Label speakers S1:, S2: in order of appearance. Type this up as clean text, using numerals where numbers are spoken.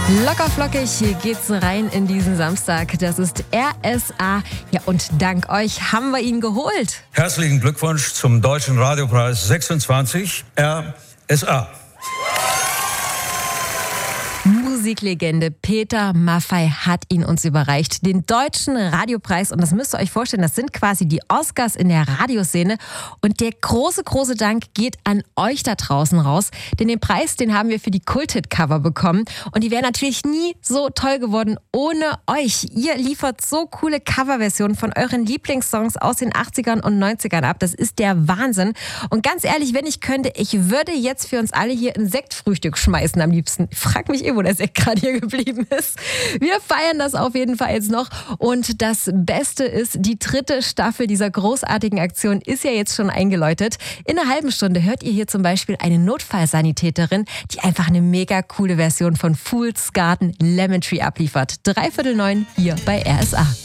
S1: Locker flockig geht's rein in diesen Samstag. Das ist RSA. Ja, und dank euch haben wir ihn geholt.
S2: Herzlichen Glückwunsch zum Deutschen Radiopreis 26 RSA.
S1: Musiklegende Peter Maffay hat ihn uns überreicht, den Deutschen Radiopreis. Und das müsst ihr euch vorstellen, das sind quasi die Oscars in der Radioszene. Und der große, große Dank geht an euch da draußen raus. Denn den Preis, den haben wir für die Kult-Hit-Cover bekommen. Und die wären natürlich nie so toll geworden ohne euch. Ihr liefert so coole Coverversionen von euren Lieblingssongs aus den 80ern und 90ern ab. Das ist der Wahnsinn. Und ganz ehrlich, wenn ich könnte, ich würde jetzt für uns alle hier ein Sektfrühstück schmeißen am liebsten. Ich frag mich wo der Sekt gerade hier geblieben ist. Wir feiern das auf jeden Fall jetzt noch. Und das Beste ist, die 3. Staffel dieser großartigen Aktion ist ja jetzt schon eingeläutet. In einer halben Stunde hört ihr hier zum Beispiel eine Notfallsanitäterin, die einfach eine mega coole Version von Fool's Garden Lemon Tree abliefert. 8:45 hier bei RSA.